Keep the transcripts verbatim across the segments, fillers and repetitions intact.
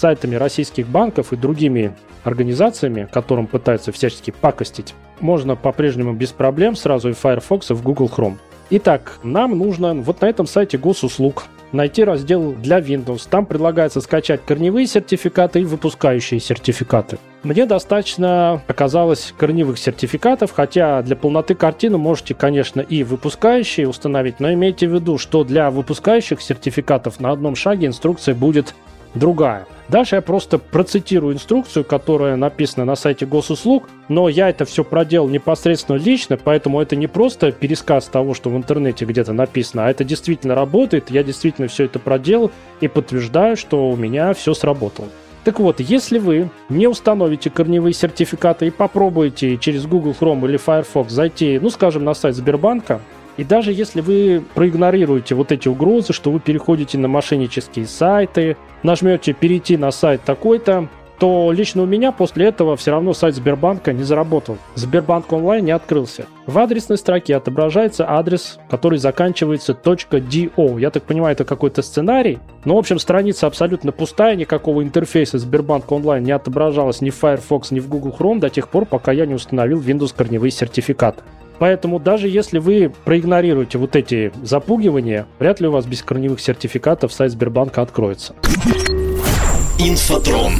сайтами российских банков и другими организациями, которым пытаются всячески пакостить, можно по-прежнему без проблем сразу и в Firefox, и в Google Chrome. Итак, нам нужно вот на этом сайте госуслуг найти раздел для Windows. Там предлагается скачать корневые сертификаты и выпускающие сертификаты. Мне достаточно оказалось корневых сертификатов, хотя для полноты картины можете, конечно, и выпускающие установить, но имейте в виду, что для выпускающих сертификатов на одном шаге инструкция будет другая. Дальше я просто процитирую инструкцию, которая написана на сайте госуслуг, но я это все проделал непосредственно лично, поэтому это не просто пересказ того, что в интернете где-то написано, а это действительно работает, я действительно все это проделал и подтверждаю, что у меня все сработало. Так вот, если вы не установите корневые сертификаты и попробуете через Google Chrome или Firefox зайти, ну, скажем, на сайт Сбербанка, и даже если вы проигнорируете вот эти угрозы, что вы переходите на мошеннические сайты, нажмете «перейти на сайт такой-то», то лично у меня после этого все равно сайт Сбербанка не заработал. Сбербанк онлайн не открылся. В адресной строке отображается адрес, который заканчивается .do. Я так понимаю, это какой-то сценарий. Но, в общем, страница абсолютно пустая, никакого интерфейса Сбербанк онлайн не отображалось ни в Firefox, ни в Google Chrome до тех пор, пока я не установил Windows корневые сертификаты. Поэтому даже если вы проигнорируете вот эти запугивания, вряд ли у вас без корневых сертификатов сайт Сбербанка откроется. Инфотрон.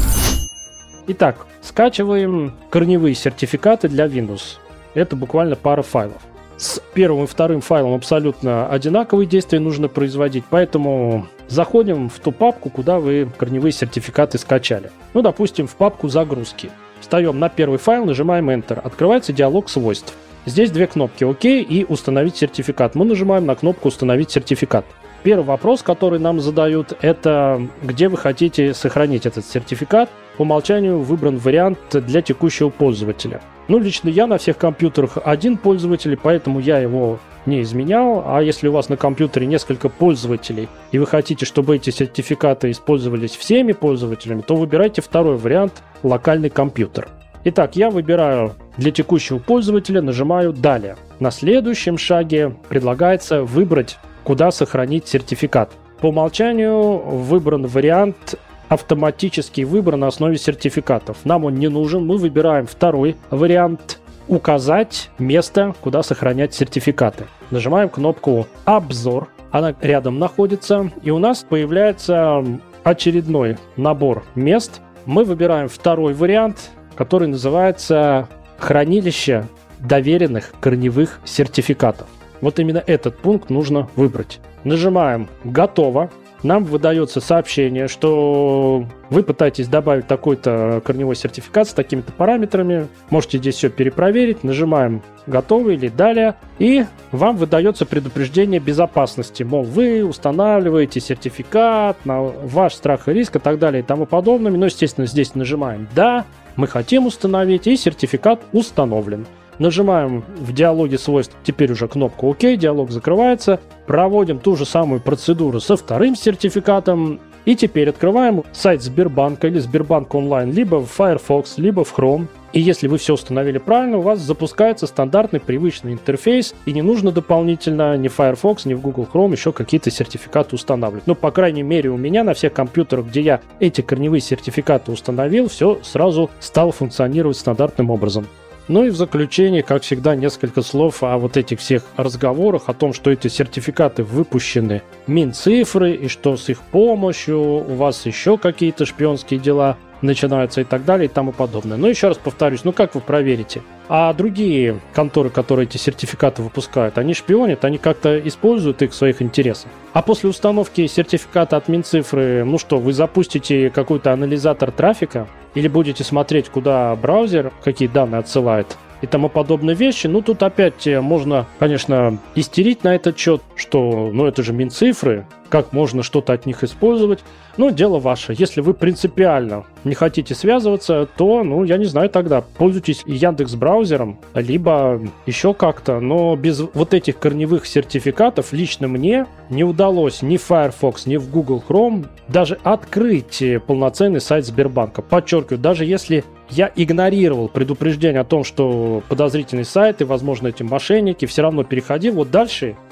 Итак, скачиваем корневые сертификаты для Windows. Это буквально пара файлов. С первым и вторым файлом абсолютно одинаковые действия нужно производить, поэтому заходим в ту папку, куда вы корневые сертификаты скачали. Ну, допустим, в папку «Загрузки». Встаем на первый файл, нажимаем Enter. Открывается диалог свойств. Здесь две кнопки «Ок» и «Установить сертификат». Мы нажимаем на кнопку «Установить сертификат». Первый вопрос, который нам задают, это где вы хотите сохранить этот сертификат. По умолчанию выбран вариант для текущего пользователя. Ну, лично я на всех компьютерах один пользователь, поэтому я его не изменял. А если у вас на компьютере несколько пользователей, и вы хотите, чтобы эти сертификаты использовались всеми пользователями, то выбирайте второй вариант – локальный компьютер. Итак, я выбираю для текущего пользователя, нажимаю «Далее». На следующем шаге предлагается выбрать, куда сохранить сертификат. По умолчанию выбран вариант «Автоматический выбор на основе сертификатов». Нам он не нужен, мы выбираем второй вариант «Указать место, куда сохранять сертификаты». Нажимаем кнопку «Обзор», она рядом находится, и у нас появляется очередной набор мест. Мы выбираем второй вариант, который называется «Хранилище доверенных корневых сертификатов». Вот именно этот пункт нужно выбрать. Нажимаем «Готово». Нам выдается сообщение, что вы пытаетесь добавить такой-то корневой сертификат с такими-то параметрами. Можете здесь все перепроверить. Нажимаем «Готово» или «Далее». И вам выдается предупреждение безопасности. Мол, вы устанавливаете сертификат на ваш страх и риск и так далее и тому подобное. Но, естественно, здесь нажимаем «Да». Мы хотим установить, и сертификат установлен. Нажимаем в диалоге свойств теперь уже кнопку «Ок», диалог закрывается. Проводим ту же самую процедуру со вторым сертификатом. И теперь открываем сайт Сбербанка или Сбербанк онлайн либо в Firefox, либо в Chrome. И если вы все установили правильно, у вас запускается стандартный привычный интерфейс, и не нужно дополнительно ни в Firefox, ни в Google Chrome еще какие-то сертификаты устанавливать. Ну, по крайней мере, у меня на всех компьютерах, где я эти корневые сертификаты установил, все сразу стало функционировать стандартным образом. Ну и в заключение, как всегда, несколько слов о вот этих всех разговорах, о том, что эти сертификаты выпущены Минцифры, и что с их помощью у вас еще какие-то шпионские дела начинаются и так далее и тому подобное. Но еще раз повторюсь, ну как вы проверите? А другие конторы, которые эти сертификаты выпускают, они шпионят, они как-то используют их в своих интересах. А после установки сертификата от Минцифры, ну что, вы запустите какой-то анализатор трафика или будете смотреть, куда браузер, какие данные отсылает и тому подобные вещи. Ну, тут опять можно, конечно, истерить на этот счет, что, ну, это же Минцифры, как можно что-то от них использовать. Ну, дело ваше. Если вы принципиально не хотите связываться, то, ну, я не знаю тогда, пользуйтесь Яндекс.Браузером, либо еще как-то. Но без вот этих корневых сертификатов лично мне не удалось ни в Firefox, ни в Google Chrome даже открыть полноценный сайт Сбербанка. Подчеркиваю, даже если я игнорировал предупреждение о том, что подозрительный сайт и, возможно, эти мошенники, все равно переходил. Вот дальше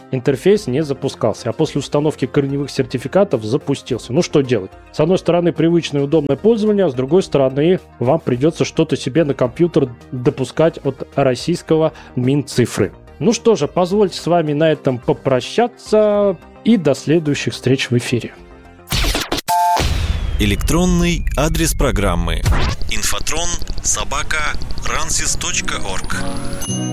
интерфейс не запускался, а после установки корневых сертификатов запустился. Ну что делать? С одной стороны, привычное и удобное пользование, а с другой стороны, вам придется что-то себе на компьютер допускать от российского Минцифры. Ну что же, позвольте с вами на этом попрощаться и до следующих встреч в эфире. Электронный адрес программы инфотрон собака рансис точка орг.